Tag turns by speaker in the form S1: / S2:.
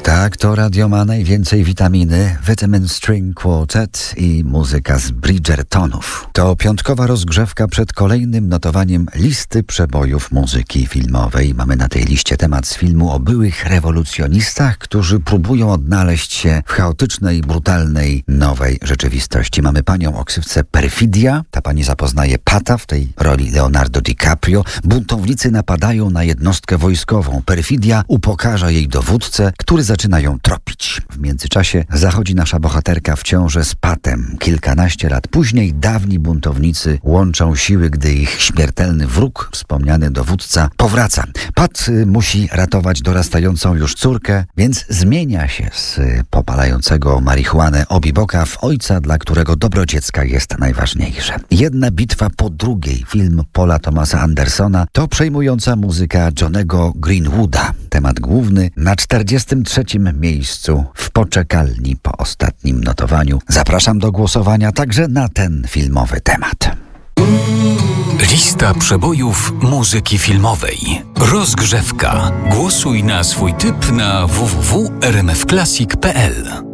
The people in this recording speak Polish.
S1: Tak, to radio ma najwięcej witaminy, Vitamin String Quartet i muzyka z Bridgertonów. To piątkowa rozgrzewka przed kolejnym notowaniem listy przebojów muzyki filmowej. Mamy na tej liście temat z filmu o byłych rewolucjonistach, którzy próbują odnaleźć się w chaotycznej, brutalnej, nowej rzeczywistości. Mamy panią o ksywce Perfidia. Ta pani zapoznaje Pata w tej roli Leonardo DiCaprio. Buntownicy napadają na jednostkę wojskową. Perfidia upokarza jej dowódcę, który zaczyna ją tropić. W międzyczasie zachodzi nasza bohaterka w ciążę z Patem. Kilkanaście lat później dawni buntownicy łączą siły, gdy ich śmiertelny wróg, wspomniany dowódca, powraca. Pat musi ratować dorastającą już córkę, więc zmienia się z popalającego marihuanę obiboka w ojca, dla którego dobro dziecka jest najważniejsze. Jedna bitwa po drugiej. Film Paula Thomasa Andersona to przejmująca muzyka Johnego Greenwooda. Temat główny na 43. miejscu w poczekalni po ostatnim notowaniu. Zapraszam do głosowania także na ten filmowy temat.
S2: Lista przebojów muzyki filmowej. Rozgrzewka. Głosuj na swój typ na www.rmfclassic.pl.